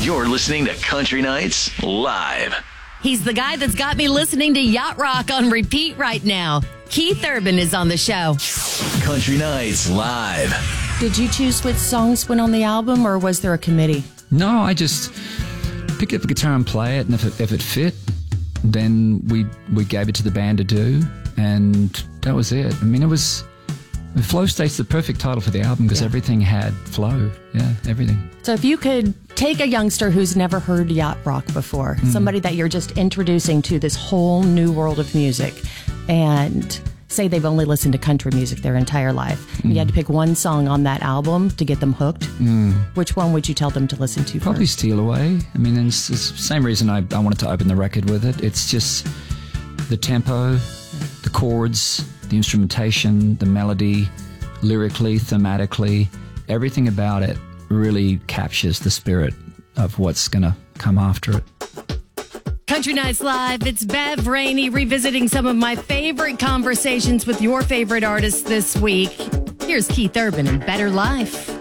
You're listening to Country Nights Live. He's the guy that's got me listening to Yacht Rock on repeat right now. Keith Urban is on the show. Country Nights Live. Did you choose which songs went on the album, or was there a committee? No, I just picked up the guitar and play it, and if it fit, then we gave it to the band to do, and that was it. I mean, Flow State's the perfect title for the album because everything had flow. Yeah, everything. So if you could take a youngster who's never heard yacht rock before, somebody that you're just introducing to this whole new world of music, and say they've only listened to country music their entire life, and you had to pick one song on that album to get them hooked, which one would you tell them to listen to Probably first? Steal Away. I mean, it's the same reason I wanted to open the record with it. It's just the tempo, the chords, the instrumentation, the melody, lyrically, thematically, everything about it really captures the spirit of what's going to come after it. Country Nights Live, it's Bev Rainey revisiting some of my favorite conversations with your favorite artists this week. Here's Keith Urban and Better Life.